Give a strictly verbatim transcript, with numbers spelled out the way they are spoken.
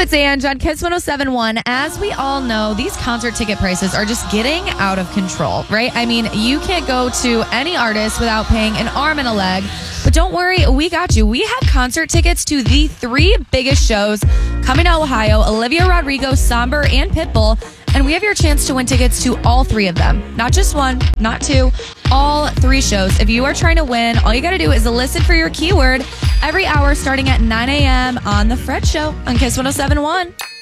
It's Ange on Kiss one oh seven point one. As we all know, these concert ticket prices are just getting out of control, right? I mean, you can't go to any artist without paying an arm and a leg. But don't worry, we got you. We have concert tickets to the three biggest shows coming to Ohio: Olivia Rodrigo, Somber, and Pitbull. And we have your chance to win tickets to all three of them. Not just one, not two, all three shows. If you are trying to win, all you got to do is listen for your keyword every hour starting at nine a.m. on The Fred Show on Kiss one oh seven point one.